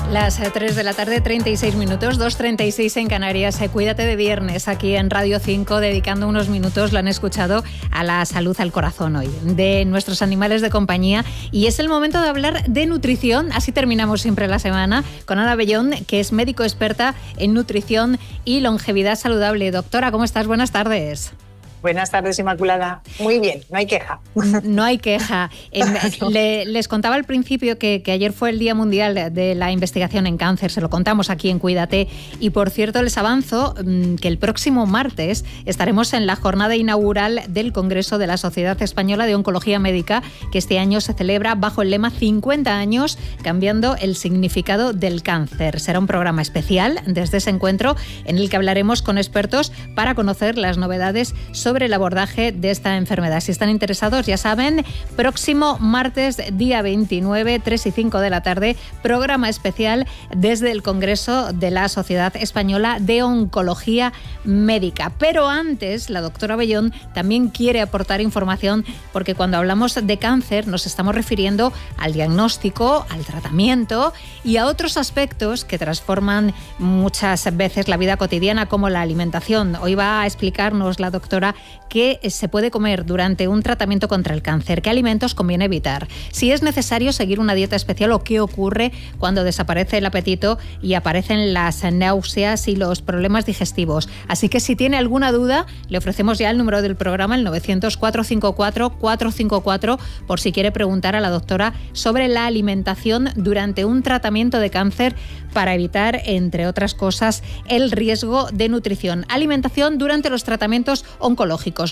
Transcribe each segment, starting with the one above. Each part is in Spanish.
Las 3 de la tarde, 36 minutos, 2:36 en Canarias. Cuídate de viernes aquí en Radio 5, dedicando unos minutos, lo han escuchado, a la salud, al corazón hoy, de nuestros animales de compañía. Y es el momento de hablar de nutrición. Así terminamos siempre la semana con Ana Bellón, que es médico experta en nutrición y longevidad saludable. Doctora, ¿cómo estás? Buenas tardes. Buenas tardes, Inmaculada. Muy bien, no hay queja. No hay queja. Les contaba al principio que ayer fue el Día Mundial de la Investigación en Cáncer, se lo contamos aquí en Cuídate. Y por cierto, les avanzo que el próximo martes estaremos en la jornada inaugural del Congreso de la Sociedad Española de Oncología Médica, que este año se celebra bajo el lema 50 años cambiando el significado del cáncer. Será un programa especial desde ese encuentro en el que hablaremos con expertos para conocer las novedades sobre el abordaje de esta enfermedad. Si están interesados, ya saben, próximo martes, día 29, 3 y 5 de la tarde, programa especial desde el Congreso de la Sociedad Española de Oncología Médica. Pero antes, la doctora Bellón también quiere aportar información, porque cuando hablamos de cáncer nos estamos refiriendo al diagnóstico, al tratamiento y a otros aspectos que transforman muchas veces la vida cotidiana, como la alimentación. Hoy va a explicarnos la doctora qué se puede comer durante un tratamiento contra el cáncer, qué alimentos conviene evitar, si es necesario seguir una dieta especial o qué ocurre cuando desaparece el apetito y aparecen las náuseas y los problemas digestivos. Así que si tiene alguna duda, le ofrecemos ya el número del programa, el 900-454-454, por si quiere preguntar a la doctora sobre la alimentación durante un tratamiento de cáncer para evitar, entre otras cosas, el riesgo de nutrición. Alimentación durante los tratamientos oncológicos,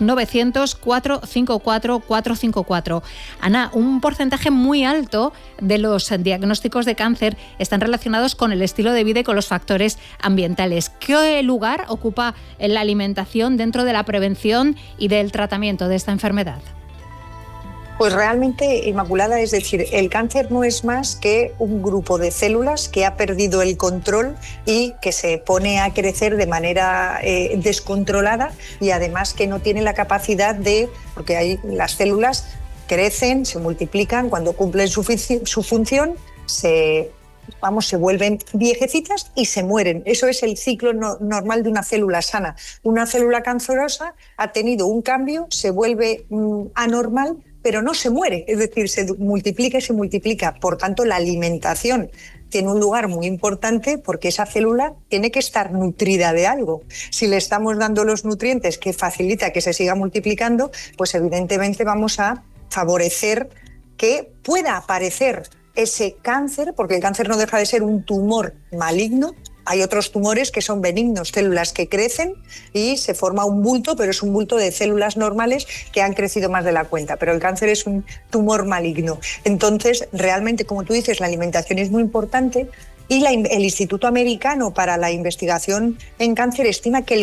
900-454-454. Ana, un porcentaje muy alto de los diagnósticos de cáncer están relacionados con el estilo de vida y con los factores ambientales. ¿Qué lugar ocupa la alimentación dentro de la prevención y del tratamiento de esta enfermedad? Pues realmente, Inmaculada, es decir, el cáncer no es más que un grupo de células que ha perdido el control y que se pone a crecer de manera descontrolada, y además que no tiene la capacidad de, porque hay las células crecen, se multiplican, cuando cumplen su función, se vuelven viejecitas y se mueren. Eso es el ciclo normal de una célula sana. Una célula cancerosa ha tenido un cambio, se vuelve anormal, pero no se muere, es decir, se multiplica y se multiplica. Por tanto, la alimentación tiene un lugar muy importante, porque esa célula tiene que estar nutrida de algo. Si le estamos dando los nutrientes que facilita que se siga multiplicando, pues evidentemente vamos a favorecer que pueda aparecer ese cáncer, porque el cáncer no deja de ser un tumor maligno. Hay otros tumores que son benignos, células que crecen y se forma un bulto, pero es un bulto de células normales que han crecido más de la cuenta. Pero el cáncer es un tumor maligno. Entonces, realmente, como tú dices, la alimentación es muy importante, y el Instituto Americano para la Investigación en Cáncer estima que el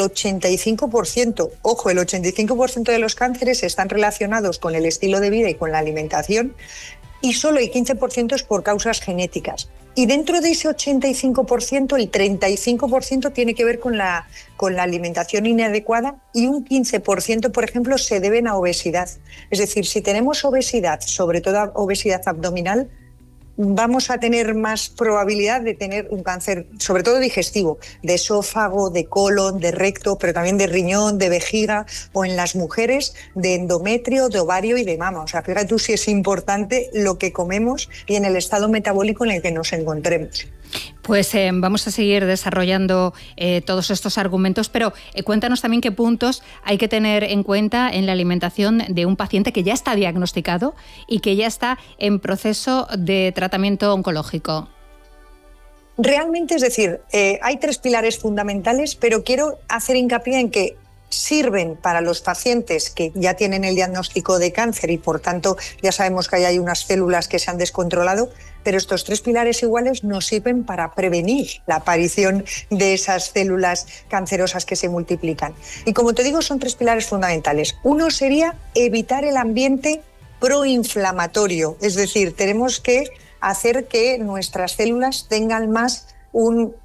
85%, ojo, el 85% de los cánceres están relacionados con el estilo de vida y con la alimentación, y solo el 15% es por causas genéticas. Y dentro de ese 85%, el 35% tiene que ver con la alimentación inadecuada, y un 15%, por ejemplo, se deben a obesidad. Es decir, si tenemos obesidad, sobre todo obesidad abdominal, vamos a tener más probabilidad de tener un cáncer, sobre todo digestivo, de esófago, de colon, de recto, pero también de riñón, de vejiga, o en las mujeres de endometrio, de ovario y de mama. O sea, fíjate tú si es importante lo que comemos y en el estado metabólico en el que nos encontremos. Pues vamos a seguir desarrollando todos estos argumentos, pero cuéntanos también qué puntos hay que tener en cuenta en la alimentación de un paciente que ya está diagnosticado y que ya está en proceso de tratamiento oncológico. Realmente, es decir, hay 3 pilares fundamentales, pero quiero hacer hincapié en que sirven para los pacientes que ya tienen el diagnóstico de cáncer y, por tanto, ya sabemos que hay unas células que se han descontrolado, pero estos 3 pilares iguales nos sirven para prevenir la aparición de esas células cancerosas que se multiplican. Y como te digo, son 3 pilares fundamentales. Uno sería evitar el ambiente proinflamatorio, es decir, tenemos que hacer que nuestras células tengan más un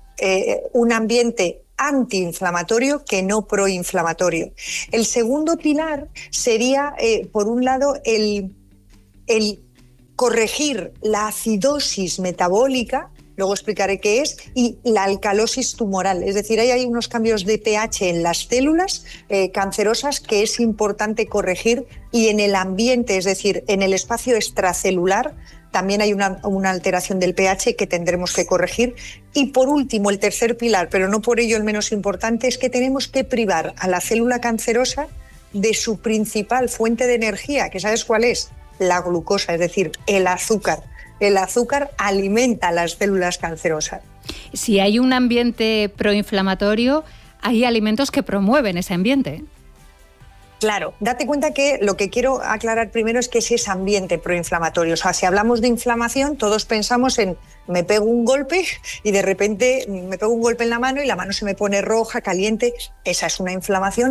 ambiente antiinflamatorio que no proinflamatorio. El segundo pilar sería, por un lado, el corregir la acidosis metabólica, luego explicaré qué es, y la alcalosis tumoral, es decir, hay unos cambios de pH en las células cancerosas que es importante corregir, y en el ambiente, es decir, en el espacio extracelular, también hay una alteración del pH que tendremos que corregir. Y por último, el tercer pilar, pero no por ello el menos importante, es que tenemos que privar a la célula cancerosa de su principal fuente de energía, que ¿sabes cuál es? La glucosa, es decir, el azúcar. El azúcar alimenta a las células cancerosas. Si hay un ambiente proinflamatorio, hay alimentos que promueven ese ambiente. Claro, date cuenta que lo que quiero aclarar primero es que es ese ambiente proinflamatorio. O sea, si hablamos de inflamación, todos pensamos en me pego un golpe y de repente me pego un golpe en la mano y la mano se me pone roja, caliente. Esa es una inflamación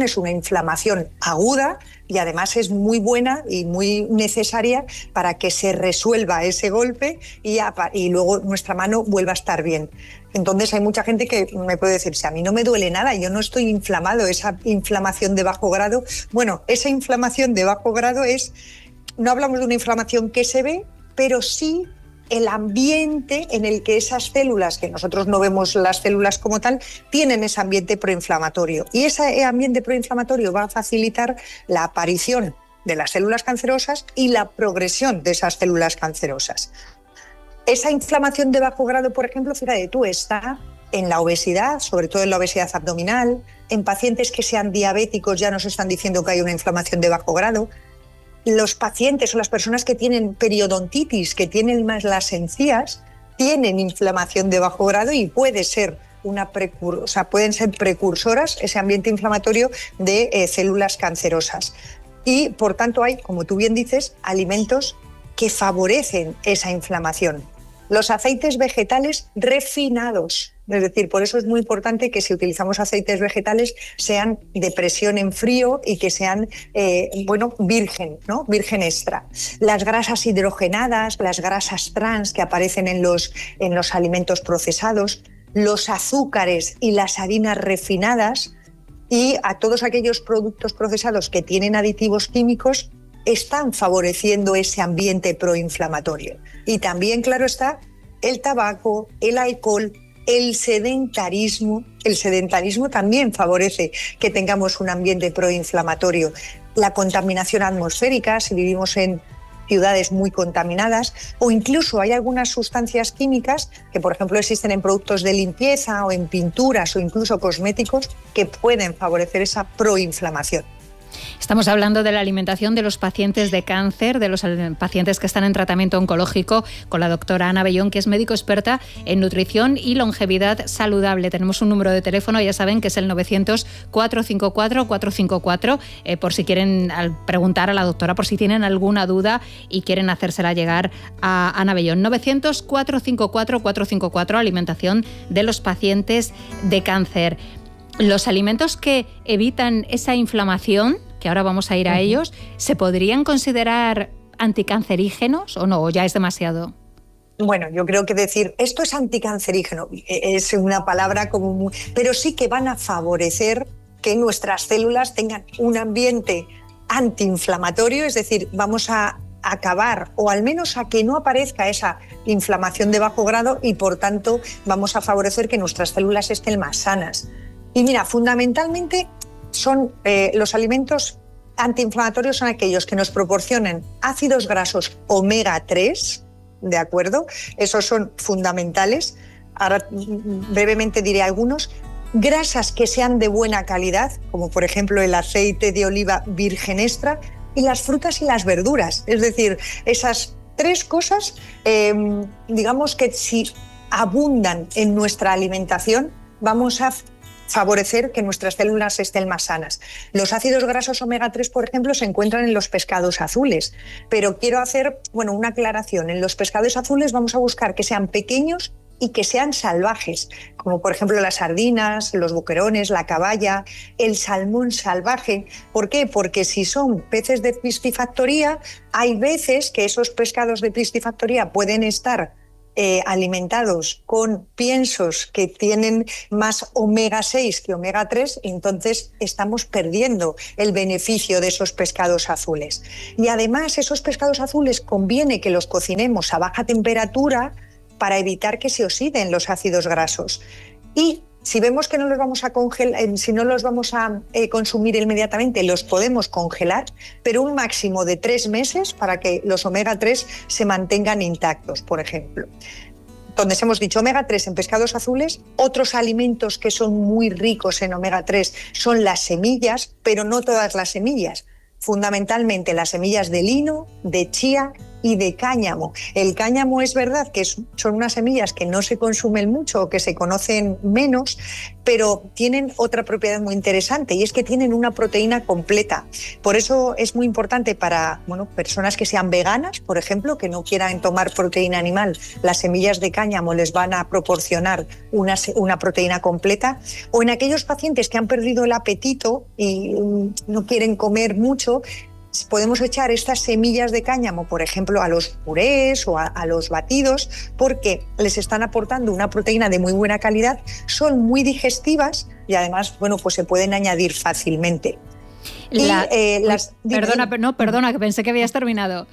aguda y además es muy buena y muy necesaria para que se resuelva ese golpe y luego nuestra mano vuelva a estar bien. Entonces hay mucha gente que me puede decir, si a mí no me duele nada, yo no estoy inflamado, esa inflamación de bajo grado. Bueno, esa inflamación de bajo grado no hablamos de una inflamación que se ve, pero sí el ambiente en el que esas células, que nosotros no vemos las células como tal, tienen ese ambiente proinflamatorio. Y ese ambiente proinflamatorio va a facilitar la aparición de las células cancerosas y la progresión de esas células cancerosas. Esa inflamación de bajo grado, por ejemplo, fíjate tú, está en la obesidad, sobre todo en la obesidad abdominal, en pacientes que sean diabéticos ya nos están diciendo que hay una inflamación de bajo grado. Los pacientes o las personas que tienen periodontitis, que tienen más las encías, tienen inflamación de bajo grado y pueden ser precursoras, ese ambiente inflamatorio, de células cancerosas. Y, por tanto, hay, como tú bien dices, alimentos que favorecen esa inflamación. Los aceites vegetales refinados, es decir, por eso es muy importante que si utilizamos aceites vegetales sean de presión en frío y que sean, virgen, ¿no? Virgen extra. Las grasas hidrogenadas, las grasas trans que aparecen en los alimentos procesados, los azúcares y las harinas refinadas, y a todos aquellos productos procesados que tienen aditivos químicos, están favoreciendo ese ambiente proinflamatorio. Y también, claro está, el tabaco, el alcohol, el sedentarismo. El sedentarismo también favorece que tengamos un ambiente proinflamatorio. La contaminación atmosférica, si vivimos en ciudades muy contaminadas, o incluso hay algunas sustancias químicas que, por ejemplo, existen en productos de limpieza o en pinturas o incluso cosméticos que pueden favorecer esa proinflamación. Estamos hablando de la alimentación de los pacientes de cáncer, de los pacientes que están en tratamiento oncológico, con la doctora Ana Bellón, que es médico experta en nutrición y longevidad saludable. Tenemos un número de teléfono, ya saben, que es el 900-454-454, por si quieren preguntar a la doctora, por si tienen alguna duda y quieren hacérsela llegar a Ana Bellón. 900-454-454, alimentación de los pacientes de cáncer. Los alimentos que evitan esa inflamación, que ahora vamos a ir a ellos, ¿se podrían considerar anticancerígenos o no? ¿O ya es demasiado? Bueno, yo creo que decir esto es anticancerígeno es una palabra como muy... Pero sí que van a favorecer que nuestras células tengan un ambiente antiinflamatorio, es decir, vamos a acabar o al menos a que no aparezca esa inflamación de bajo grado y por tanto vamos a favorecer que nuestras células estén más sanas. Y mira, fundamentalmente son los alimentos antiinflamatorios son aquellos que nos proporcionen ácidos grasos omega 3, ¿de acuerdo? Esos son fundamentales. Ahora brevemente diré algunos. Grasas que sean de buena calidad, como por ejemplo el aceite de oliva virgen extra, y las frutas y las verduras. Es decir, esas tres cosas, digamos que si abundan en nuestra alimentación, vamos a favorecer que nuestras células estén más sanas. Los ácidos grasos omega 3, por ejemplo, se encuentran en los pescados azules, pero quiero hacer una aclaración. En los pescados azules vamos a buscar que sean pequeños y que sean salvajes, como por ejemplo las sardinas, los boquerones, la caballa, el salmón salvaje. ¿Por qué? Porque si son peces de piscifactoría, hay veces que esos pescados de piscifactoría pueden estar alimentados con piensos que tienen más omega 6 que omega 3, y entonces estamos perdiendo el beneficio de esos pescados azules. Y además esos pescados azules conviene que los cocinemos a baja temperatura para evitar que se oxiden los ácidos grasos. Y si vemos que no los vamos a congelar, si no los vamos a consumir inmediatamente, los podemos congelar, pero un máximo de 3 meses para que los omega 3 se mantengan intactos, por ejemplo. Donde hemos dicho omega 3 en pescados azules, otros alimentos que son muy ricos en omega 3 son las semillas, pero no todas las semillas. Fundamentalmente las semillas de lino, de chía y de cáñamo. El cáñamo es verdad que son unas semillas que no se consumen mucho o que se conocen menos, pero tienen otra propiedad muy interesante y es que tienen una proteína completa. Por eso es muy importante para personas que sean veganas, por ejemplo, que no quieran tomar proteína animal. Las semillas de cáñamo les van a proporcionar una proteína completa. O en aquellos pacientes que han perdido el apetito y no quieren comer mucho, podemos echar estas semillas de cáñamo, por ejemplo, a los purés o a los batidos, porque les están aportando una proteína de muy buena calidad, son muy digestivas y además, pues se pueden añadir fácilmente. Perdona, que pensé que habías terminado.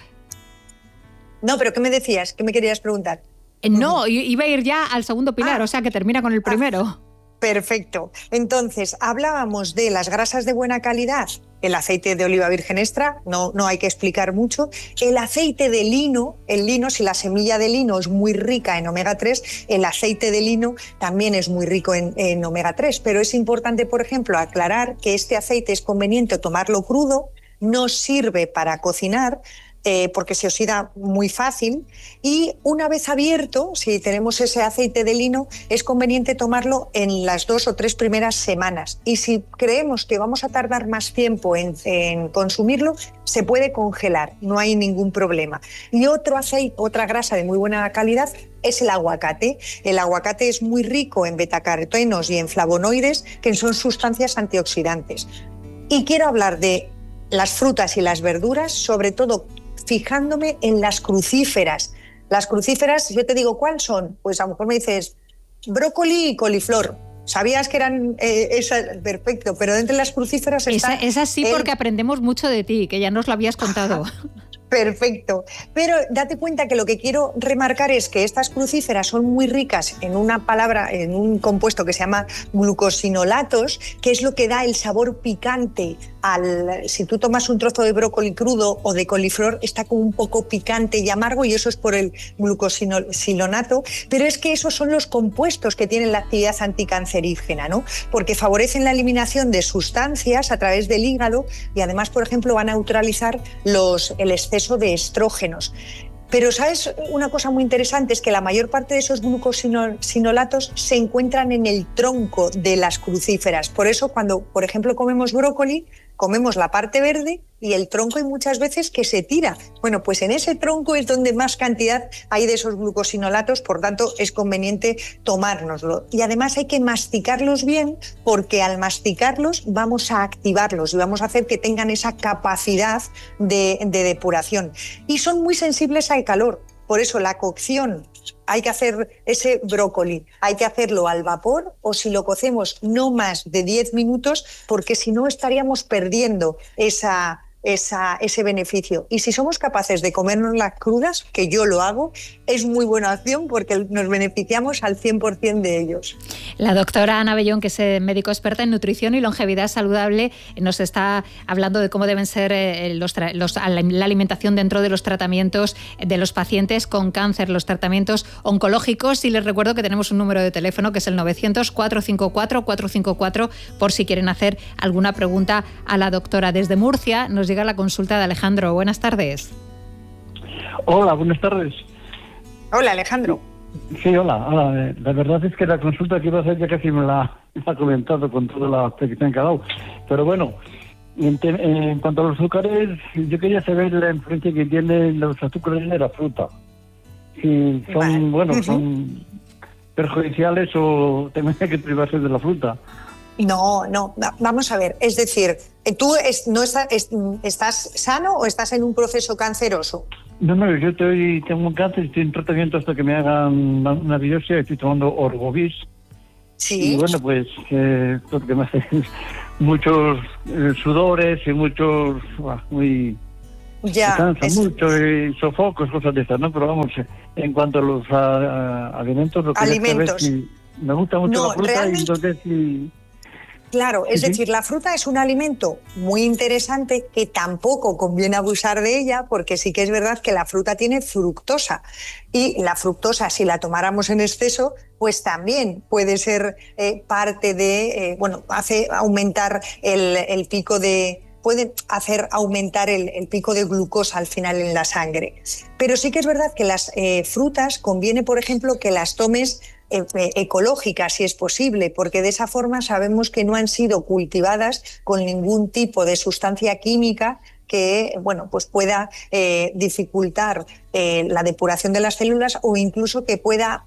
No, pero ¿qué me decías? ¿Qué me querías preguntar? No, iba a ir ya al segundo pilar, o sea que termina con el primero. Perfecto. Entonces, hablábamos de las grasas de buena calidad. El aceite de oliva virgen extra, no hay que explicar mucho. El aceite de lino, si la semilla de lino es muy rica en omega 3, el aceite de lino también es muy rico en omega 3. Pero es importante, por ejemplo, aclarar que este aceite es conveniente tomarlo crudo, no sirve para cocinar, porque se oxida muy fácil, y una vez abierto, si tenemos ese aceite de lino, es conveniente tomarlo en las 2 o 3 primeras semanas, y si creemos que vamos a tardar más tiempo en consumirlo, se puede congelar, no hay ningún problema. Y otra grasa de muy buena calidad es el aguacate. El aguacate es muy rico en betacarotenos y en flavonoides, que son sustancias antioxidantes. Y quiero hablar de las frutas y las verduras, sobre todo fijándome en las crucíferas. Las crucíferas, yo te digo, ¿cuáles son? Pues a lo mejor me dices brócoli y coliflor. ¿Sabías que eran esas? Perfecto, pero entre las crucíferas está... Es así porque aprendemos mucho de ti, que ya nos lo habías contado. Perfecto, pero date cuenta que lo que quiero remarcar es que estas crucíferas son muy ricas en un compuesto que se llama glucosinolatos, que es lo que da el sabor picante si tú tomas un trozo de brócoli crudo o de coliflor, está como un poco picante y amargo, y eso es por el glucosilonato, pero es que esos son los compuestos que tienen la actividad anticancerígena, ¿no? Porque favorecen la eliminación de sustancias a través del hígado y además, por ejemplo, van a neutralizar el exceso de estrógenos. Pero ¿sabes una cosa muy interesante? Es que la mayor parte de esos glucosinolatos se encuentran en el tronco de las crucíferas. Por eso cuando, por ejemplo, comemos brócoli, comemos la parte verde y el tronco hay muchas veces que se tira. Bueno, pues en ese tronco es donde más cantidad hay de esos glucosinolatos, por tanto es conveniente tomárnoslo. Y además hay que masticarlos bien, porque al masticarlos vamos a activarlos y vamos a hacer que tengan esa capacidad de depuración. Y son muy sensibles al calor, por eso la cocción, hay que hacer ese brócoli, hay que hacerlo al vapor, o si lo cocemos no más de 10 minutos, porque si no estaríamos perdiendo ese beneficio. Y si somos capaces de comérnoslas crudas, que yo lo hago, es muy buena opción porque nos beneficiamos al 100% de ellos. La doctora Ana Bellón, que es médico experta en nutrición y longevidad saludable, nos está hablando de cómo deben ser la alimentación dentro de los tratamientos de los pacientes con cáncer, los tratamientos oncológicos. Y les recuerdo que tenemos un número de teléfono que es el 900-454-454 por si quieren hacer alguna pregunta a la doctora. Desde Murcia nos llega la consulta de Alejandro. Buenas tardes. Hola, buenas tardes. Hola, Alejandro. Sí, hola. La verdad es que la consulta que iba a hacer ya casi me la ha comentado con toda la explicación que ha dado. Pero bueno, en cuanto a los azúcares, yo quería saber la influencia que tienen los azúcares de la fruta. Si son, son perjudiciales o tenemos que privarse de la fruta. No, vamos a ver, es decir, ¿tú estás sano o estás en un proceso canceroso? No, yo tengo un cáncer, estoy en tratamiento hasta que me hagan una biopsia, estoy tomando Orgovis. Sí. Y bueno, pues porque me hace muchos sudores y muchos, muy Ya, cansa mucho y sofocos, cosas de estas, ¿no? Pero vamos, en cuanto a los alimentos, lo que alimentos. Si me gusta mucho la fruta realmente, y entonces sí. Claro, es decir, la fruta es un alimento muy interesante que tampoco conviene abusar de ella, porque sí que es verdad que la fruta tiene fructosa y la fructosa, si la tomáramos en exceso, pues también puede ser parte de, hace aumentar el pico de... pueden hacer aumentar el pico de glucosa al final en la sangre. Pero sí que es verdad que las frutas conviene, por ejemplo, que las tomes ecológicas, si es posible, porque de esa forma sabemos que no han sido cultivadas con ningún tipo de sustancia química que pues pueda dificultar la depuración de las células o incluso que pueda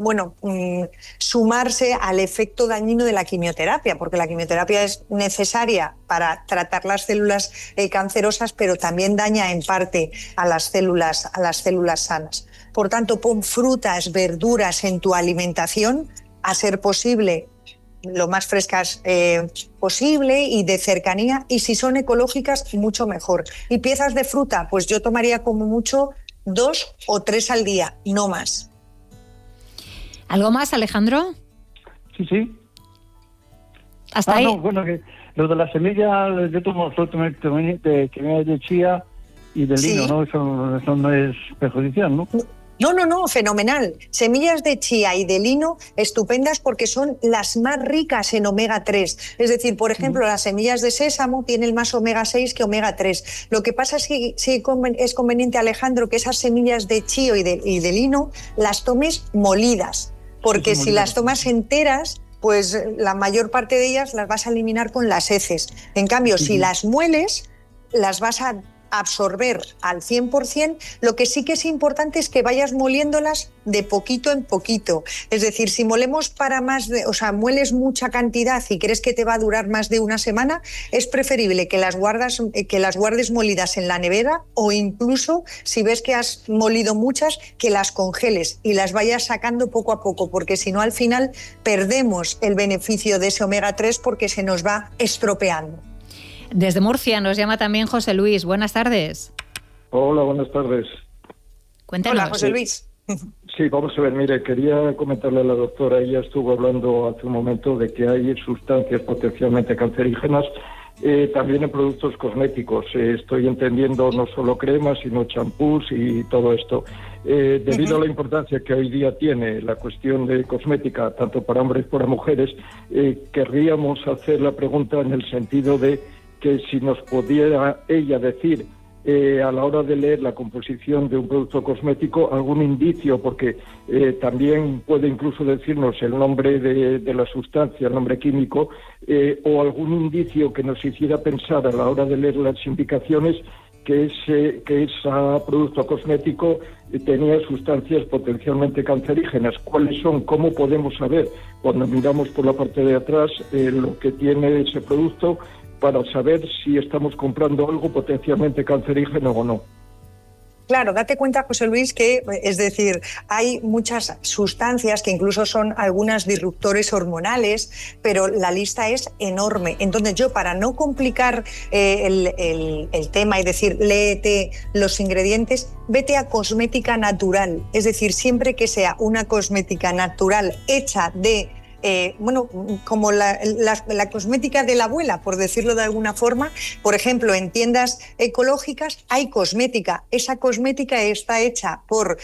sumarse al efecto dañino de la quimioterapia, porque la quimioterapia es necesaria para tratar las células cancerosas, pero también daña en parte a las células sanas. Por tanto, pon frutas, verduras en tu alimentación, a ser posible lo más frescas posible y de cercanía, y si son ecológicas, mucho mejor. Y piezas de fruta, pues yo tomaría como mucho 2 o 3 al día, no más. ¿Algo más, Alejandro? Sí. ¿Hasta ahí? No, bueno, que lo de las semillas, yo tomo que viene de chía y de lino, ¿no? Eso no es perjudicial, ¿no? No, fenomenal. Semillas de chía y de lino, estupendas porque son las más ricas en omega 3. Es decir, por ejemplo, las semillas de sésamo tienen más omega 6 que omega 3. Lo que pasa es que sí es conveniente, Alejandro, que esas semillas de chío y de lino las tomes molidas, porque si las tomas enteras, pues la mayor parte de ellas las vas a eliminar con las heces. En cambio, si las mueles, las vas a absorber al 100%, lo que sí que es importante es que vayas moliéndolas de poquito en poquito. Es decir, si molemos mueles mucha cantidad y crees que te va a durar más de una semana, es preferible que las guardes molidas en la nevera, o incluso, si ves que has molido muchas, que las congeles y las vayas sacando poco a poco, porque si no, al final perdemos el beneficio de ese omega 3 porque se nos va estropeando. Desde Murcia nos llama también José Luis. Buenas tardes. Hola, buenas tardes. Cuéntanos. Hola, José Luis. Sí, vamos a ver, mire, quería comentarle a la doctora, ella estuvo hablando hace un momento de que hay sustancias potencialmente cancerígenas también en productos cosméticos. Estoy entendiendo no solo cremas, sino champús y todo esto. Debido a la importancia que hoy día tiene la cuestión de cosmética, tanto para hombres como para mujeres, querríamos hacer la pregunta en el sentido de que si nos pudiera ella decir a la hora de leer la composición de un producto cosmético algún indicio, porque también puede incluso decirnos el nombre de la sustancia, el nombre químico, o algún indicio que nos hiciera pensar a la hora de leer las indicaciones que ese producto cosmético tenía sustancias potencialmente cancerígenas. ¿Cuáles son? ¿Cómo podemos saber cuando miramos por la parte de atrás lo que tiene ese producto, para saber si estamos comprando algo potencialmente cancerígeno o no? Claro, date cuenta, José Luis, que, es decir, hay muchas sustancias que incluso son algunas disruptores hormonales, pero la lista es enorme. Entonces yo, para no complicar el tema y decir, léete los ingredientes, vete a cosmética natural. Es decir, siempre que sea una cosmética natural hecha de como la cosmética de la abuela, por decirlo de alguna forma. Por ejemplo, en tiendas ecológicas hay cosmética. Esa cosmética está hecha por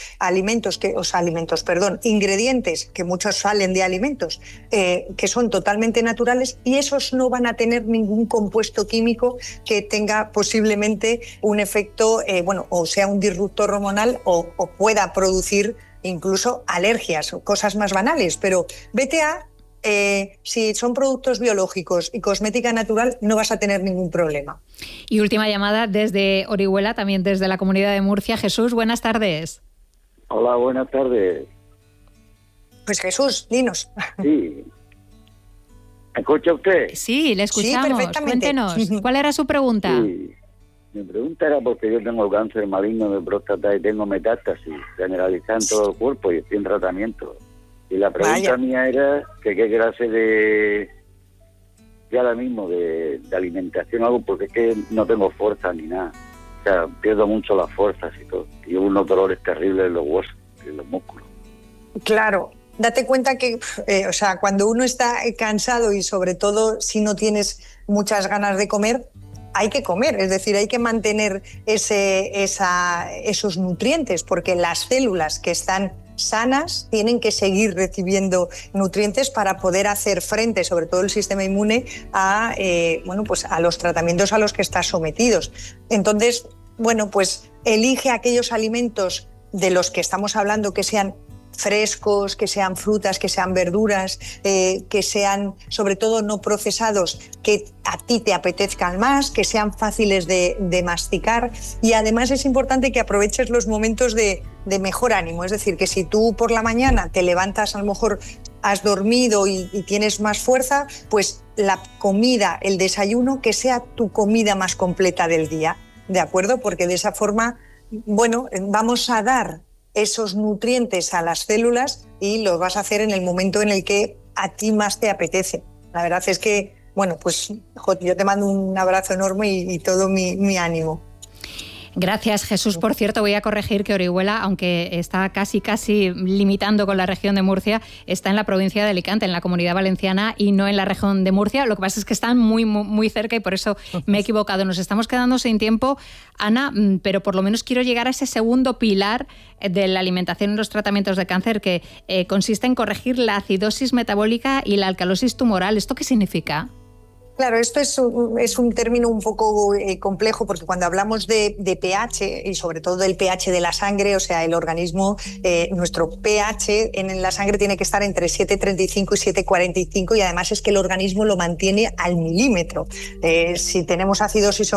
ingredientes, que muchos salen de alimentos, que son totalmente naturales, y esos no van a tener ningún compuesto químico que tenga posiblemente un efecto, o sea un disruptor hormonal o pueda producir incluso alergias o cosas más banales. Pero vete a si son productos biológicos y cosmética natural, no vas a tener ningún problema. Y última llamada desde Orihuela, también desde la Comunidad de Murcia. Jesús, buenas tardes. Hola, buenas tardes. Pues Jesús, dinos. Sí. ¿Me escucha usted? Sí, le escuchamos. Sí, perfectamente. Cuéntenos, ¿cuál era su pregunta? Sí. Mi pregunta era porque yo tengo cáncer maligno de próstata y tengo metástasis generalizada en todo el cuerpo y estoy en tratamiento. Y la pregunta mía era que qué clase de ahora mismo de alimentación hago, porque es que no tengo fuerza ni nada. O sea, pierdo mucho las fuerzas y todo. Y unos dolores terribles en los huesos y en los músculos. Claro, date cuenta que, o sea, cuando uno está cansado y sobre todo si no tienes muchas ganas de comer, hay que comer, es decir, hay que mantener esos nutrientes, porque las células que están sanas tienen que seguir recibiendo nutrientes para poder hacer frente, sobre todo el sistema inmune, a los tratamientos a los que estás sometidos. Entonces, bueno, pues elige aquellos alimentos de los que estamos hablando que sean frescos, que sean frutas, que sean verduras, que sean sobre todo no procesados, que a ti te apetezcan más, que sean fáciles de masticar, y además es importante que aproveches los momentos de mejor ánimo, es decir, que si tú por la mañana te levantas, a lo mejor has dormido y tienes más fuerza, pues la comida, el desayuno, que sea tu comida más completa del día, ¿de acuerdo? Porque de esa forma, bueno, vamos a dar esos nutrientes a las células y los vas a hacer en el momento en el que a ti más te apetece. La verdad es que, bueno, pues yo te mando un abrazo enorme y todo mi ánimo. Gracias, Jesús. Por cierto, voy a corregir que Orihuela, aunque está casi limitando con la región de Murcia, está en la provincia de Alicante, en la Comunidad Valenciana, y no en la región de Murcia. Lo que pasa es que están muy, muy, muy cerca y por eso me he equivocado. Nos estamos quedando sin tiempo, Ana, pero por lo menos quiero llegar a ese segundo pilar de la alimentación en los tratamientos de cáncer, que consiste en corregir la acidosis metabólica y la alcalosis tumoral. ¿Esto qué significa? Claro, esto es un término un poco complejo, porque cuando hablamos de pH y sobre todo del pH de la sangre, o sea, el organismo, nuestro pH en la sangre tiene que estar entre 7,35 y 7,45, y además es que el organismo lo mantiene al milímetro. Si tenemos acidosis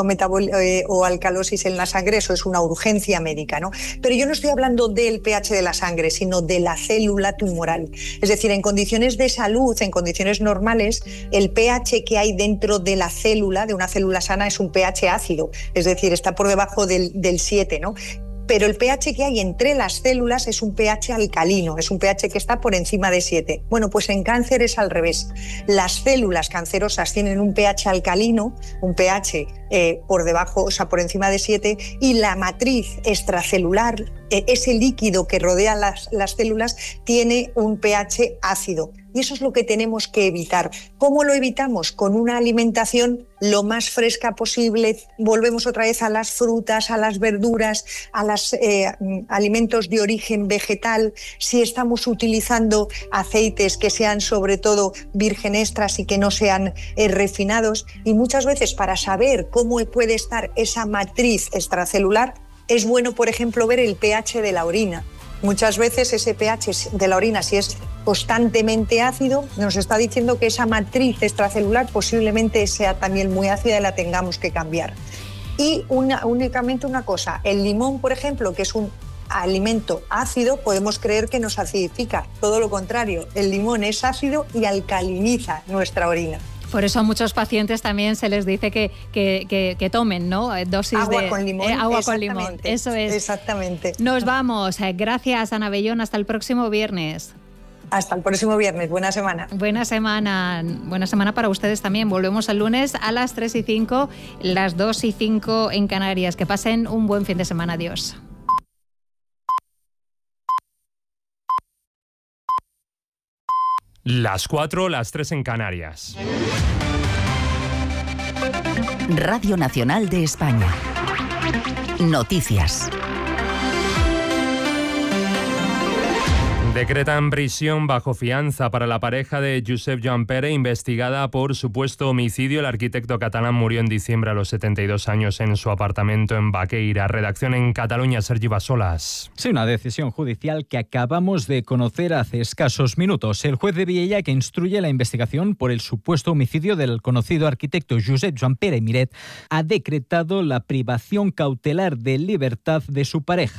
o alcalosis en la sangre, eso es una urgencia médica, ¿no? Pero yo no estoy hablando del pH de la sangre, sino de la célula tumoral. Es decir, en condiciones de salud, en condiciones normales, el pH que hay dentro de la célula, de una célula sana, es un pH ácido, es decir, está por debajo del 7, ¿no? Pero el pH que hay entre las células es un pH alcalino, es un pH que está por encima de 7. Bueno, pues en cáncer es al revés. Las células cancerosas tienen un pH alcalino, un pH por debajo, o sea, por encima de 7, y la matriz extracelular, ese líquido que rodea las células, tiene un pH ácido. Y eso es lo que tenemos que evitar. ¿Cómo lo evitamos? Con una alimentación lo más fresca posible. Volvemos otra vez a las frutas, a las verduras, a los alimentos de origen vegetal. Si estamos utilizando aceites, que sean sobre todo virgen extras y que no sean refinados. Y muchas veces, para saber cómo puede estar esa matriz extracelular, es bueno, por ejemplo, ver el pH de la orina. Muchas veces ese pH de la orina, si es constantemente ácido, nos está diciendo que esa matriz extracelular posiblemente sea también muy ácida y la tengamos que cambiar. Y únicamente una cosa, el limón, por ejemplo, que es un alimento ácido, podemos creer que nos acidifica. Todo lo contrario, el limón es ácido y alcaliniza nuestra orina. Por eso a muchos pacientes también se les dice que tomen, ¿no? Dosis agua de con limón. Agua con limón, eso es. Exactamente. Nos vamos. Gracias, Ana Bellón. Hasta el próximo viernes. Hasta el próximo viernes. Buena semana. Buena semana. Buena semana para ustedes también. Volvemos el lunes a las 3:05, las 2:05 en Canarias. Que pasen un buen fin de semana. Adiós. Las 4, las 3 en Canarias. Radio Nacional de España. Noticias. Decretan prisión bajo fianza para la pareja de Josep Joan Pere, investigada por supuesto homicidio. El arquitecto catalán murió en diciembre a los 72 años en su apartamento en Baqueira. Redacción en Cataluña, Sergi Basolas. Sí, una decisión judicial que acabamos de conocer hace escasos minutos. El juez de Viella, que instruye la investigación por el supuesto homicidio del conocido arquitecto Josep Joan Pere Miret, ha decretado la privación cautelar de libertad de su pareja.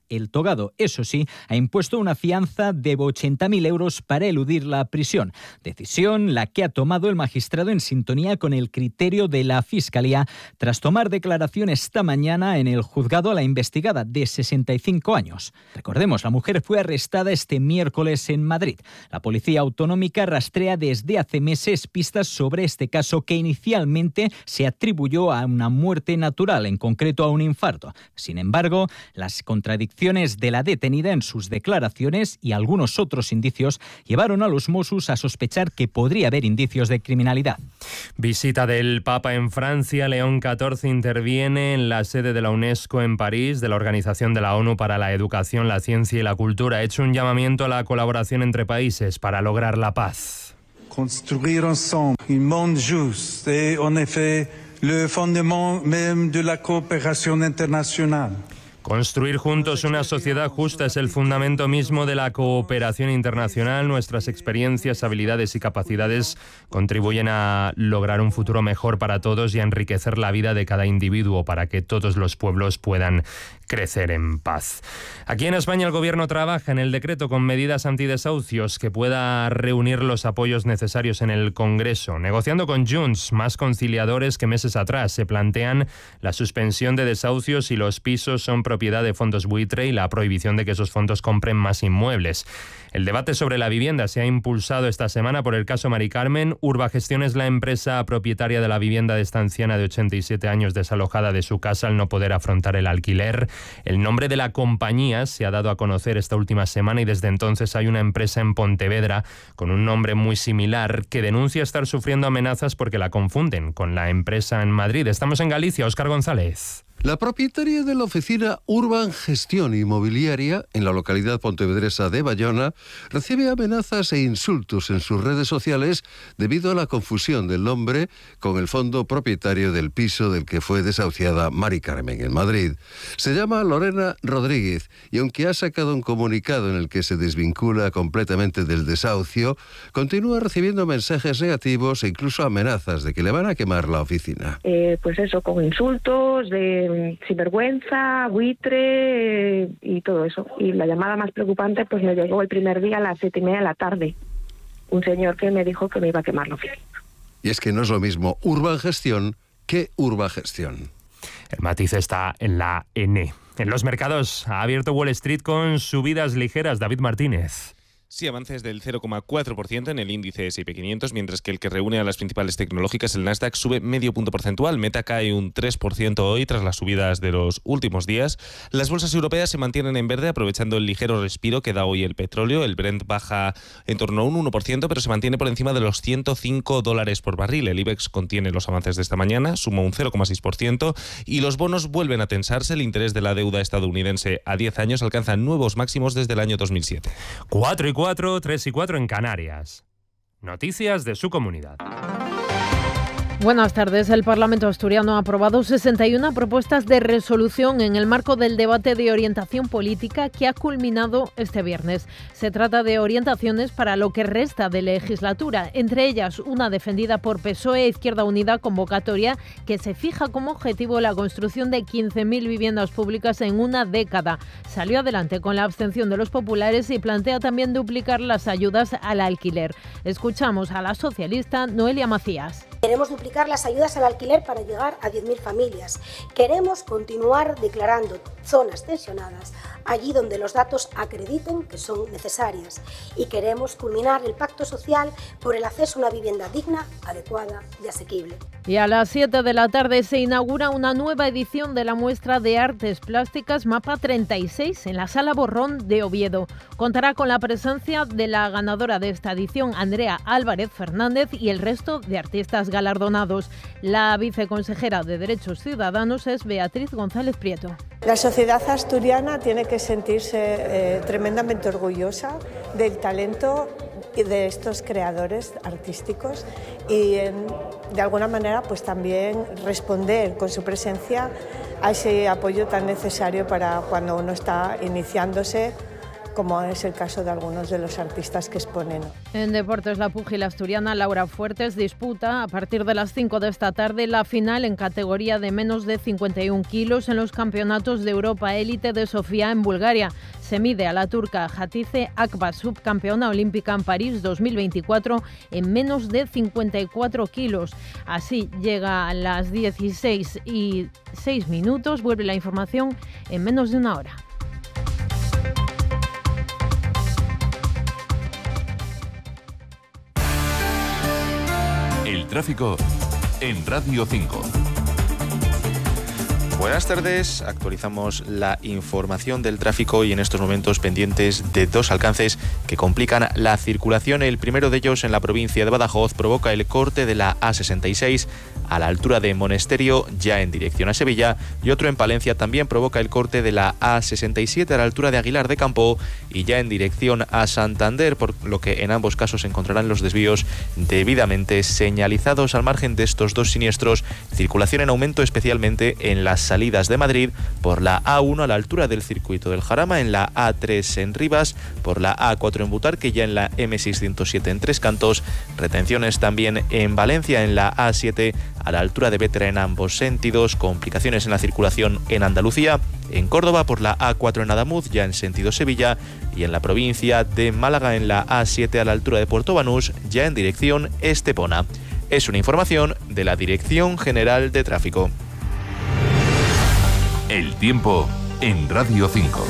El togado, eso sí, ha impuesto una fianza de 80.000 euros para eludir la prisión. Decisión la que ha tomado el magistrado en sintonía con el criterio de la Fiscalía tras tomar declaración esta mañana en el juzgado a la investigada de 65 años. Recordemos, la mujer fue arrestada este miércoles en Madrid. La Policía Autonómica rastrea desde hace meses pistas sobre este caso que inicialmente se atribuyó a una muerte natural, en concreto a un infarto. Sin embargo, las contradicciones de la detenida en sus declaraciones y algunos otros indicios llevaron a los Mossos a sospechar que podría haber indicios de criminalidad. Visita del Papa en Francia. León XIV interviene en la sede de la UNESCO en París, de la Organización de la ONU para la Educación, la Ciencia y la Cultura. Ha hecho un llamamiento a la colaboración entre países para lograr la paz. Construir ensemble un monde juste est en effet le fondement même de la coopération internationale. Construir juntos una sociedad justa es el fundamento mismo de la cooperación internacional. Nuestras experiencias, habilidades y capacidades contribuyen a lograr un futuro mejor para todos y a enriquecer la vida de cada individuo para que todos los pueblos puedan crecer en paz. Aquí en España el Gobierno trabaja en el decreto con medidas antidesahucios que pueda reunir los apoyos necesarios en el Congreso. Negociando con Junts, más conciliadores que meses atrás, se plantean la suspensión de desahucios si los pisos son propiedad de fondos buitre y la prohibición de que esos fondos compren más inmuebles. El debate sobre la vivienda se ha impulsado esta semana por el caso Mari Carmen. Urbagestión es la empresa propietaria de la vivienda de esta anciana de 87 años desalojada de su casa al no poder afrontar el alquiler. El nombre de la compañía se ha dado a conocer esta última semana y desde entonces hay una empresa en Pontevedra con un nombre muy similar que denuncia estar sufriendo amenazas porque la confunden con la empresa en Madrid. Estamos en Galicia. Óscar González. La propietaria de la oficina Urbagestión Inmobiliaria en la localidad pontevedresa de Bayona recibe amenazas e insultos en sus redes sociales debido a la confusión del nombre con el fondo propietario del piso del que fue desahuciada Mari Carmen en Madrid. Se llama Lorena Rodríguez y aunque ha sacado un comunicado en el que se desvincula completamente del desahucio, continúa recibiendo mensajes negativos e incluso amenazas de que le van a quemar la oficina. Pues eso, con insultos de sinvergüenza, buitre y todo eso. Y la llamada más preocupante pues me llegó el primer día a las 7:30 de la tarde. Un señor que me dijo que me iba a quemar la oficina. Y es que no es lo mismo Urbagestión que Urbagestión. El matiz está en la N. En los mercados ha abierto Wall Street con subidas ligeras. David Martínez. Sí, avances del 0,4% en el índice S&P 500, mientras que el que reúne a las principales tecnológicas, el Nasdaq, sube medio punto porcentual. Meta cae un 3% hoy tras las subidas de los últimos días. Las bolsas europeas se mantienen en verde aprovechando el ligero respiro que da hoy el petróleo. El Brent baja en torno a un 1%, pero se mantiene por encima de los $105 por barril. El IBEX contiene los avances de esta mañana, suma un 0,6% y los bonos vuelven a tensarse. El interés de la deuda estadounidense a 10 años alcanza nuevos máximos desde el año 2007. 3 y 4 en Canarias. Noticias de su comunidad. Buenas tardes. El Parlamento asturiano ha aprobado 61 propuestas de resolución en el marco del debate de orientación política que ha culminado este viernes. Se trata de orientaciones para lo que resta de legislatura, entre ellas una defendida por PSOE e Izquierda Unida, convocatoria que se fija como objetivo la construcción de 15.000 viviendas públicas en una década. Salió adelante con la abstención de los populares y plantea también duplicar las ayudas al alquiler. Escuchamos a la socialista Noelia Macías. Queremos duplicar las ayudas al alquiler para llegar a 10.000 familias. Queremos continuar declarando zonas tensionadas allí donde los datos acrediten que son necesarias. Y queremos culminar el pacto social por el acceso a una vivienda digna, adecuada y asequible. Y a las 7 de la tarde se inaugura una nueva edición de la muestra de artes plásticas Mapa 36 en la Sala Borrón de Oviedo. Contará con la presencia de la ganadora de esta edición, Andrea Álvarez Fernández, y el resto de artistas galardonados. La viceconsejera de Derechos Ciudadanos es Beatriz González Prieto. La sociedad asturiana tiene que sentirse tremendamente orgullosa del talento de estos creadores artísticos y de alguna manera pues también responder con su presencia a ese apoyo tan necesario para cuando uno está iniciándose como es el caso de algunos de los artistas que exponen. En deportes, la púgila asturiana Laura Fuertes disputa a partir de las 5 de esta tarde la final en categoría de menos de 51 kilos en los campeonatos de Europa Élite de Sofía en Bulgaria. Se mide a la turca Hatice Akba, subcampeona olímpica en París 2024, en menos de 54 kilos. Así llega a las 16:06. Vuelve la información en menos de una hora. El tráfico en Radio 5. Buenas tardes, actualizamos la información del tráfico y en estos momentos pendientes de dos alcances que complican la circulación. El primero de ellos en la provincia de Badajoz provoca el corte de la A66 a la altura de Monesterio, ya en dirección a Sevilla, y otro en Palencia también provoca el corte de la A67 a la altura de Aguilar de Campo y ya en dirección a Santander, por lo que en ambos casos se encontrarán los desvíos debidamente señalizados. Al margen de estos dos siniestros, circulación en aumento especialmente en las salidas de Madrid por la A1 a la altura del circuito del Jarama, en la A3 en Rivas, por la A4 en Butarque, ya en la M607 en Tres Cantos, retenciones también en Valencia en la A7 a la altura de Bétera en ambos sentidos, complicaciones en la circulación en Andalucía, en Córdoba por la A4 en Adamuz, ya en sentido Sevilla, y en la provincia de Málaga en la A7 a la altura de Puerto Banús, ya en dirección Estepona. Es una información de la Dirección General de Tráfico. El tiempo en Radio 5.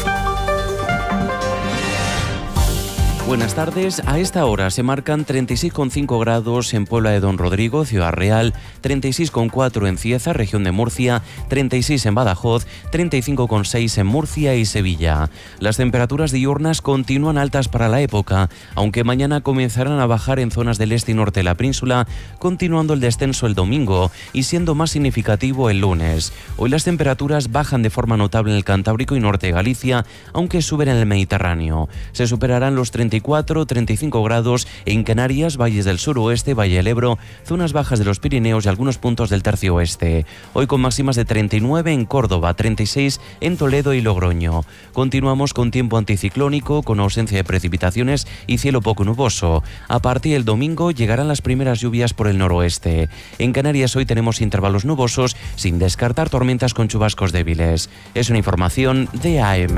Buenas tardes. A esta hora se marcan 36,5 grados en Puebla de Don Rodrigo, Ciudad Real, 36,4 en Cieza, región de Murcia, 36 en Badajoz, 35,6 en Murcia y Sevilla. Las temperaturas diurnas continúan altas para la época, aunque mañana comenzarán a bajar en zonas del este y norte de la península, continuando el descenso el domingo y siendo más significativo el lunes. Hoy las temperaturas bajan de forma notable en el Cantábrico y norte de Galicia, aunque suben en el Mediterráneo. Se superarán los 34-35 grados en Canarias, valles del suroeste, Valle del Ebro, zonas bajas de los Pirineos y algunos puntos del tercio oeste. Hoy con máximas de 39 en Córdoba, 36 en Toledo y Logroño. Continuamos con tiempo anticiclónico, con ausencia de precipitaciones y cielo poco nuboso. A partir del domingo llegarán las primeras lluvias por el noroeste. En Canarias hoy tenemos intervalos nubosos, sin descartar tormentas con chubascos débiles. Es una información de AM.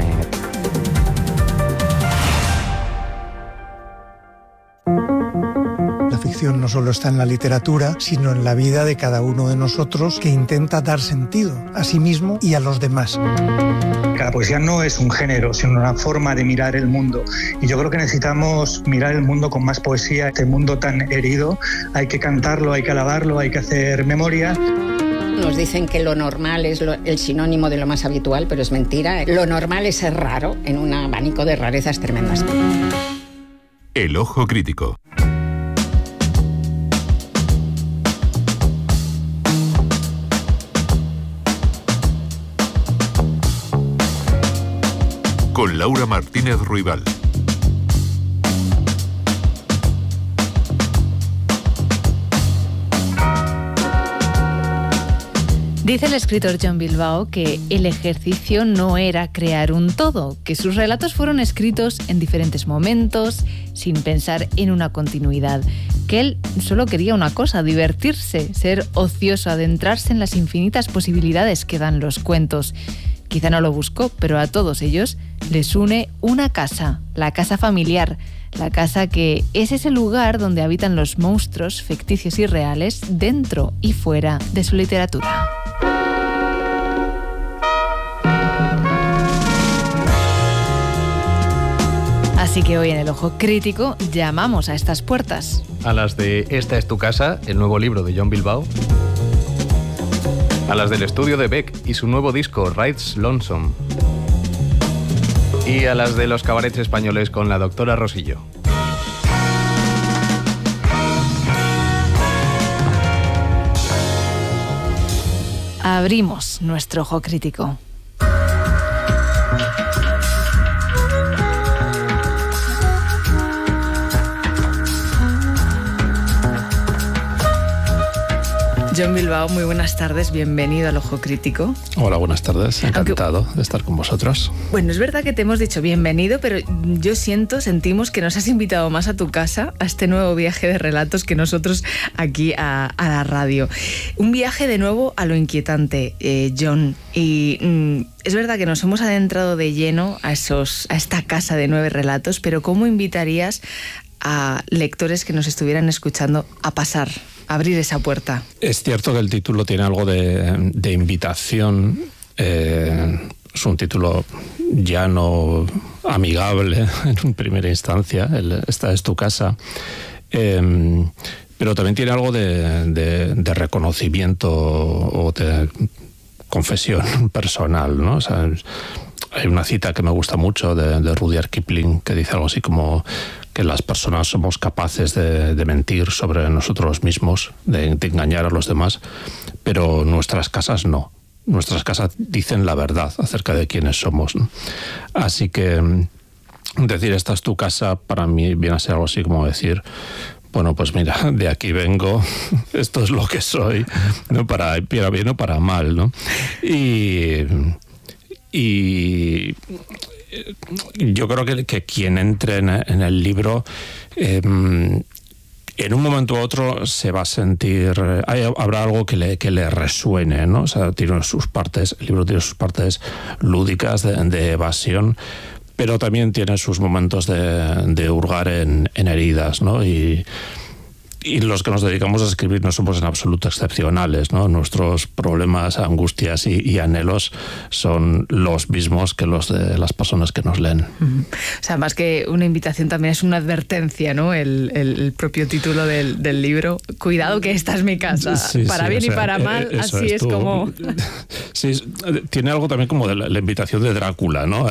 La ficción no solo está en la literatura, sino en la vida de cada uno de nosotros, que intenta dar sentido a sí mismo y a los demás. La poesía no es un género, sino una forma de mirar el mundo. Y yo creo que necesitamos mirar el mundo con más poesía. Este mundo tan herido, hay que cantarlo, hay que alabarlo, hay que hacer memoria. Nos dicen que lo normal es el sinónimo de lo más habitual, pero es mentira. Lo normal es ser raro en un abanico de rarezas tremendas. El ojo crítico. Con Laura Martínez Ruibal. Dice el escritor John Bilbao que el ejercicio no era crear un todo, que sus relatos fueron escritos en diferentes momentos, sin pensar en una continuidad, que él solo quería una cosa, divertirse, ser ocioso, adentrarse en las infinitas posibilidades que dan los cuentos. Quizá no lo buscó, pero a todos ellos les une una casa, la casa familiar, la casa que es ese lugar donde habitan los monstruos ficticios y reales dentro y fuera de su literatura. Así que hoy en El Ojo Crítico llamamos a estas puertas. A las de Esta es tu casa, el nuevo libro de John Bilbao. A las del estudio de Beck y su nuevo disco, Rides Lonesome. Y a las de los cabarets españoles con la doctora Rosillo. Abrimos nuestro Ojo Crítico. John Bilbao, muy buenas tardes, bienvenido al Ojo Crítico. Hola, buenas tardes, encantado de estar con vosotros. Bueno, es verdad que te hemos dicho bienvenido, pero sentimos que nos has invitado más a tu casa, a este nuevo viaje de relatos que nosotros aquí a la radio. Un viaje de nuevo a lo inquietante, John, y es verdad que nos hemos adentrado de lleno a esta casa de 9 relatos, pero ¿cómo invitarías a lectores que nos estuvieran escuchando a pasar, a abrir esa puerta? Es cierto que el título tiene algo de invitación. Es un título llano, amigable en primera instancia. Esta es tu casa. Pero también tiene algo de reconocimiento o de confesión personal, ¿no? O sea, hay una cita que me gusta mucho de Rudyard Kipling que dice algo así como que las personas somos capaces de mentir sobre nosotros mismos, de engañar a los demás, pero nuestras casas no. Nuestras casas dicen la verdad acerca de quiénes somos, ¿no? Así que decir esta es tu casa para mí viene a ser algo así como decir, bueno, pues mira, de aquí vengo, esto es lo que soy, ¿no? Para bien o para mal, ¿no? Y yo creo que quien entre en el libro, en un momento u otro se va a sentir, habrá algo que le resuene, ¿no? O sea, el libro tiene sus partes lúdicas de evasión, pero también tiene sus momentos de hurgar en heridas, ¿no? Y los que nos dedicamos a escribir no somos en absoluto excepcionales, ¿no? Nuestros problemas, angustias y anhelos son los mismos que los de las personas que nos leen. O sea, más que una invitación también es una advertencia, ¿no? El propio título del libro. Cuidado que esta es mi casa. Sí, para bien y para mal, así es como... Sí, tiene algo también como de la invitación de Drácula, ¿no?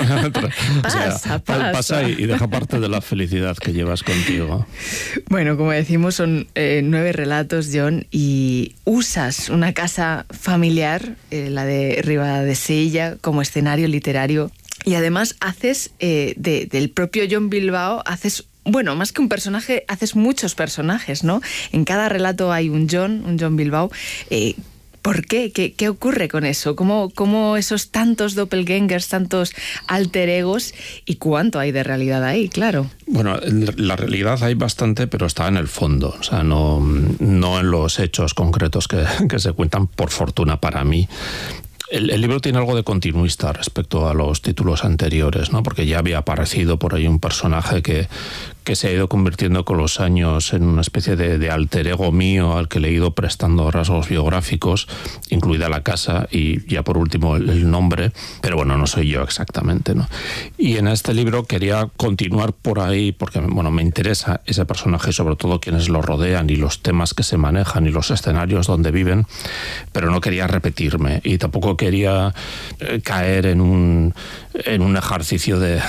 Pasa y deja parte de la felicidad que llevas contigo. Bueno, como decimos, son 9 relatos, John, y usas una casa familiar, la de Ribadesella, como escenario literario, y además haces del propio John Bilbao, bueno, más que un personaje, haces muchos personajes, ¿no? En cada relato hay un John Bilbao. ¿Por qué? ¿Qué ocurre con eso? ¿Cómo esos tantos doppelgangers, tantos alter egos, y cuánto hay de realidad ahí, claro? Bueno, la realidad hay bastante, pero está en el fondo, o sea, no en los hechos concretos que se cuentan, por fortuna para mí. El libro tiene algo de continuista respecto a los títulos anteriores, ¿no? Porque ya había aparecido por ahí un personaje que se ha ido convirtiendo con los años en una especie de alter ego mío al que le he ido prestando rasgos biográficos, incluida la casa y ya por último el nombre, pero bueno, no soy yo exactamente, ¿no? Y en este libro quería continuar por ahí porque, bueno, me interesa ese personaje y sobre todo quienes lo rodean y los temas que se manejan y los escenarios donde viven, pero no quería repetirme y tampoco quería caer en un ejercicio de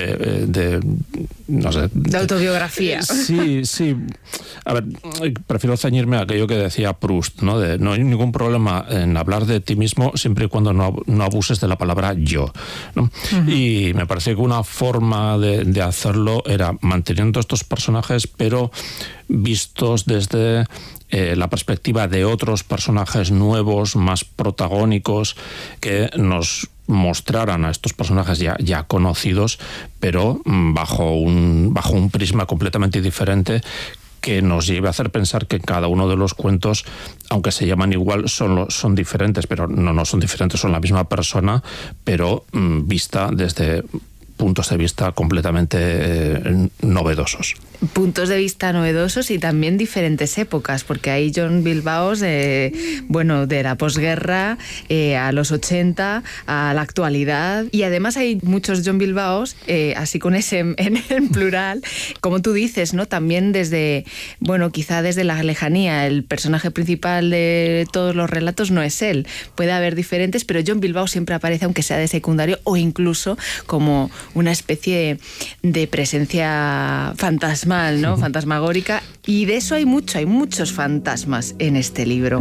no sé, de autobiografía. Sí. A ver, prefiero ceñirme a aquello que decía Proust, ¿no? No hay ningún problema en hablar de ti mismo siempre y cuando no abuses de la palabra yo, ¿no? Uh-huh. Y me parece que una forma de hacerlo era manteniendo estos personajes, pero vistos desde la perspectiva de otros personajes nuevos, más protagónicos, que nos mostraran a estos personajes ya conocidos, pero bajo un prisma completamente diferente, que nos lleve a hacer pensar que cada uno de los cuentos, aunque se llaman igual, son diferentes, pero no son diferentes, son la misma persona, pero vista desde puntos de vista completamente novedosos. Puntos de vista novedosos y también diferentes épocas, porque hay John Bilbaos de la posguerra a los 80, a la actualidad, y además hay muchos John Bilbaos, así con ese en plural, como tú dices, ¿no? También quizá desde la lejanía. El personaje principal de todos los relatos no es él. Puede haber diferentes, pero John Bilbao siempre aparece, aunque sea de secundario, o incluso como una especie de presencia fantasmal, ¿no? Fantasmagórica, y de eso hay muchos fantasmas en este libro.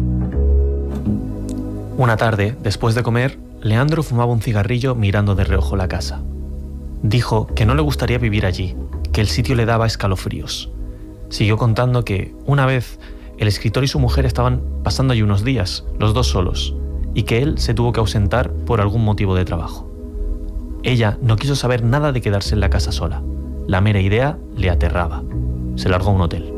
Una tarde, después de comer, Leandro fumaba un cigarrillo mirando de reojo la casa. Dijo que no le gustaría vivir allí, que el sitio le daba escalofríos. Siguió contando que, una vez, el escritor y su mujer estaban pasando allí unos días, los dos solos, y que él se tuvo que ausentar por algún motivo de trabajo. Ella no quiso saber nada de quedarse en la casa sola. La mera idea le aterraba. Se largó a un hotel.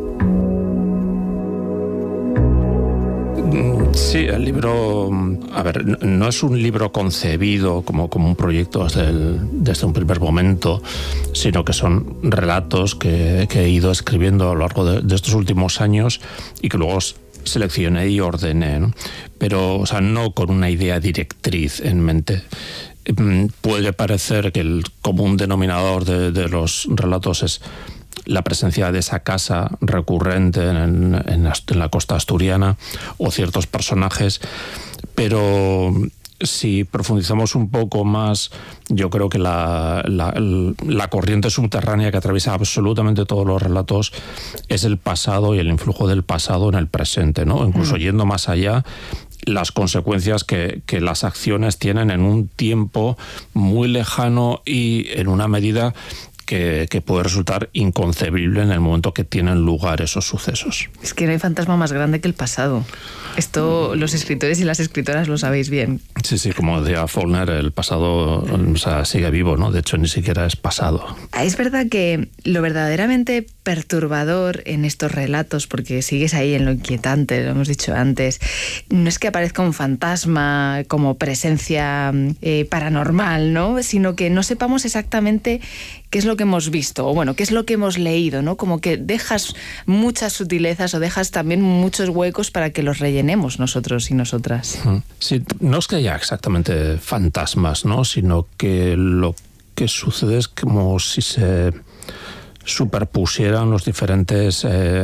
Sí, el libro, a ver, no es un libro concebido como un proyecto desde un primer momento, sino que son relatos que he ido escribiendo a lo largo de estos últimos años y que luego seleccioné y ordené, ¿no? Pero, o sea, no con una idea directriz en mente. Puede parecer que el común denominador de los relatos es la presencia de esa casa recurrente en la costa asturiana o ciertos personajes, pero si profundizamos un poco más, yo creo que la corriente subterránea que atraviesa absolutamente todos los relatos es el pasado y el influjo del pasado en el presente, ¿no? Incluso yendo más allá, las consecuencias que las acciones tienen en un tiempo muy lejano y en una medida que puede resultar inconcebible en el momento que tienen lugar esos sucesos. Es que no hay fantasma más grande que el pasado. Esto los escritores y las escritoras lo sabéis bien. Sí, como decía Faulkner, el pasado, o sea, sigue vivo, ¿no? De hecho, ni siquiera es pasado. Es verdad que lo verdaderamente perturbador en estos relatos, porque sigues ahí en lo inquietante, lo hemos dicho antes, no es que aparezca un fantasma como presencia paranormal, ¿no? Sino que no sepamos exactamente qué es lo que hemos visto, o bueno, qué es lo que hemos leído, ¿no? Como que dejas muchas sutilezas o dejas también muchos huecos para que los rellenemos nosotros y nosotras. Sí, no es que haya exactamente fantasmas, ¿no? Sino que lo que sucede es como si se superpusieran los diferentes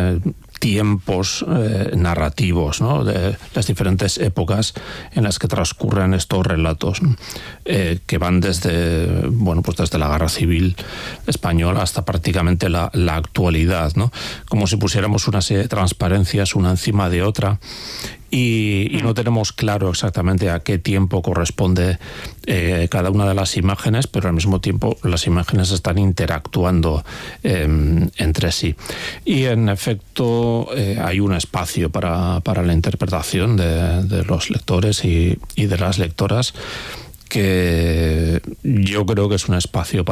tiempos narrativos, ¿no? De las diferentes épocas en las que transcurren estos relatos, ¿no? Que van desde la Guerra Civil Española hasta prácticamente la actualidad, ¿no? Como si pusiéramos una serie de transparencias una encima de otra y no tenemos claro exactamente a qué tiempo corresponde cada una de las imágenes, pero al mismo tiempo las imágenes están interactuando entre sí. Y en efecto hay un espacio para la interpretación de los lectores y de las lectoras, que yo creo que es un espacio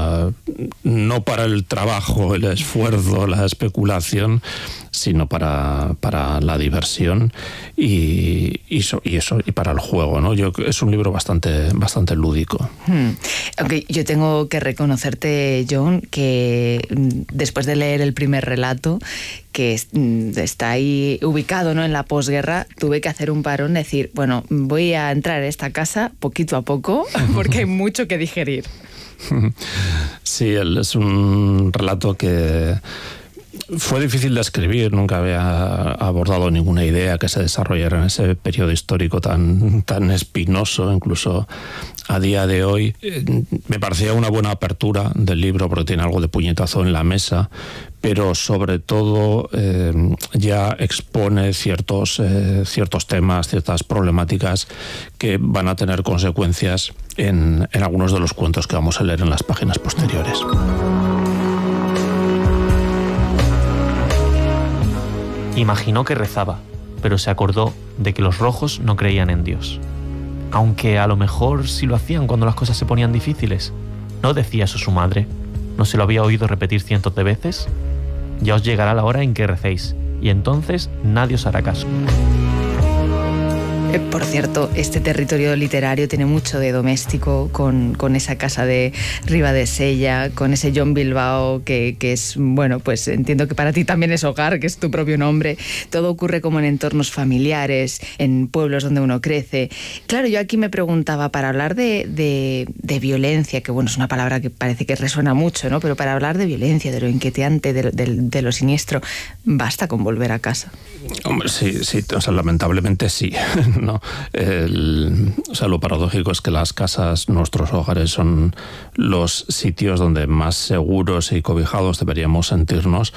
no para el trabajo, el esfuerzo, la especulación, sino para la diversión y para el juego, ¿no? Es un libro bastante lúdico. Aunque yo tengo que reconocerte, John, que después de leer el primer relato, que está ahí ubicado, ¿no?, en la posguerra, tuve que hacer un parón, decir, bueno, voy a entrar en esta casa poquito a poco, porque hay mucho que digerir. Sí, es un relato que fue difícil de escribir, nunca había abordado ninguna idea que se desarrollara en ese periodo histórico tan espinoso, incluso a día de hoy. Me parecía una buena apertura del libro porque tiene algo de puñetazo en la mesa, pero sobre todo ya expone ciertos temas, ciertas problemáticas que van a tener consecuencias en algunos de los cuentos que vamos a leer en las páginas posteriores. Imaginó que rezaba, pero se acordó de que los rojos no creían en Dios. Aunque a lo mejor sí lo hacían cuando las cosas se ponían difíciles. ¿No decía eso su madre? ¿No se lo había oído repetir cientos de veces? Ya os llegará la hora en que recéis, y entonces nadie os hará caso. Por cierto, este territorio literario tiene mucho de doméstico, con esa casa de Ribadesella, con ese John Bilbao que es, bueno, pues entiendo que para ti también es hogar, que es tu propio nombre. Todo ocurre como en entornos familiares, en pueblos donde uno crece. Claro, yo aquí me preguntaba, para hablar de violencia, que bueno, es una palabra que parece que resuena mucho, ¿no? Pero para hablar de violencia, de lo inquietante, de lo siniestro, ¿basta con volver a casa? Hombre, sí, o sea, lamentablemente sí, ¿no? Lo paradójico es que las casas, nuestros hogares, son los sitios donde más seguros y cobijados deberíamos sentirnos,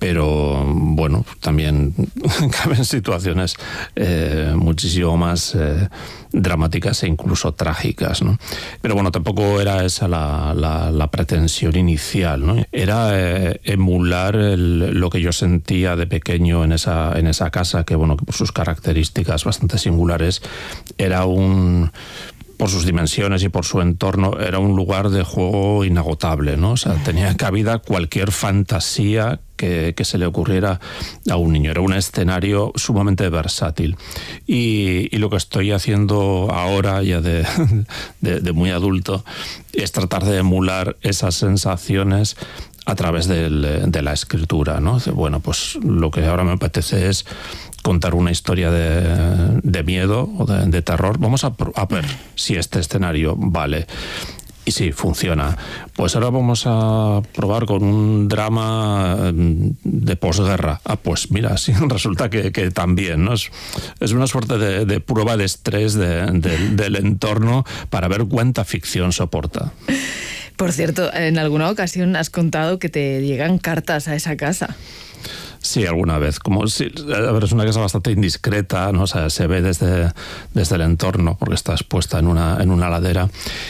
pero bueno, también caben situaciones muchísimo más dramáticas e incluso trágicas, ¿no? Pero bueno, tampoco era esa la pretensión inicial, ¿no? Era emular lo que yo sentía de pequeño en esa casa, que bueno, que por sus características bastante singulares era por sus dimensiones y por su entorno, era un lugar de juego inagotable, ¿no? O sea, tenía cabida cualquier fantasía que se le ocurriera a un niño. Era un escenario sumamente versátil. Y lo que estoy haciendo ahora, ya de muy adulto, es tratar de emular esas sensaciones a través de la escritura, ¿no? Bueno, pues lo que ahora me apetece es contar una historia de miedo o de terror. Vamos a ver si este escenario vale. Y sí, funciona. Pues ahora vamos a probar con un drama de posguerra. Pues mira, sí, resulta que también, ¿no? Es una suerte de prueba de estrés del entorno para ver cuánta ficción soporta. Por cierto, en alguna ocasión has contado que te llegan cartas a esa casa. Sí, alguna vez. Es una casa bastante indiscreta, ¿no? O sea, se ve desde el entorno porque está expuesta en una ladera.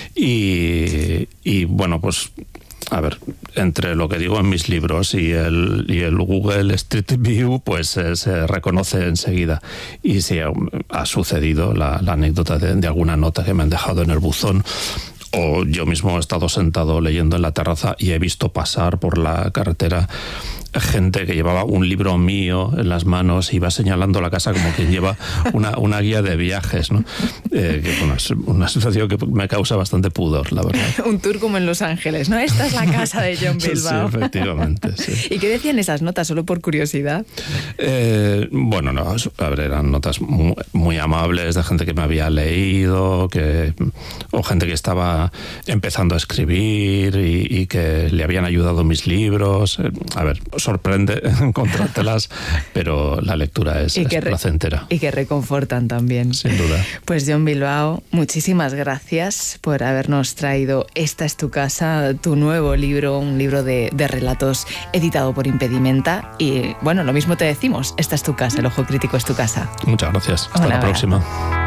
Y bueno, pues a ver, entre lo que digo en mis libros y el Google Street View, pues se reconoce enseguida. Y sí, ha sucedido la anécdota de alguna nota que me han dejado en el buzón. O yo mismo he estado sentado leyendo en la terraza y he visto pasar por la carretera gente que llevaba un libro mío en las manos y iba señalando la casa como quien lleva una guía de viajes, ¿no? Que bueno, es una situación que me causa bastante pudor, la verdad. Un tour como en Los Ángeles, ¿no? Esta es la casa de John Bilbao. Sí, efectivamente, sí. ¿Y qué decían esas notas, solo por curiosidad? Bueno, no, a ver, eran notas muy, muy amables de gente que me había leído, o gente que estaba empezando a escribir y que le habían ayudado mis libros. A ver, sorprende encontrártelas, pero la lectura es placentera. Y que reconfortan también. Sin duda. Pues John Bilbao, muchísimas gracias por habernos traído Esta es tu casa, tu nuevo libro, un libro de relatos editado por Impedimenta. Y bueno, lo mismo te decimos, esta es tu casa, El Ojo Crítico es tu casa. Muchas gracias. Hasta la próxima.